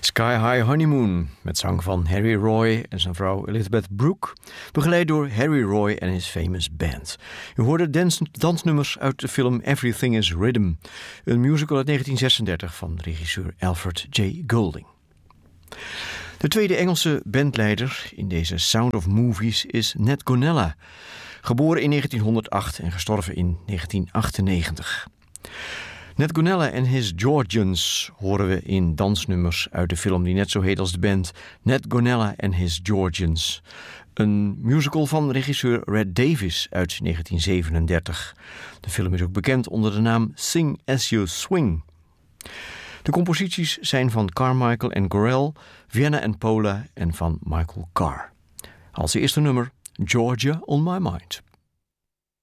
Sky High Honeymoon, met zang van Harry Roy en zijn vrouw Elizabeth Brooke, begeleid door Harry Roy en his famous band. U hoorde dansnummers uit de film Everything is Rhythm, een musical uit 1936 van regisseur Alfred J. Golding. De tweede Engelse bandleider in deze Sound of Movies is Nat Gonella, geboren in 1908 en gestorven in 1998. Nat Gonella en his Georgians horen we in dansnummers uit de film die net zo heet als de band, Nat Gonella and his Georgians. Een musical van regisseur Red Davies uit 1937. De film is ook bekend onder de naam Sing As You Swing. De composities zijn van Carmichael en Gorell, Vienna en Pola en van Michael Carr. Als eerste nummer Georgia on My Mind.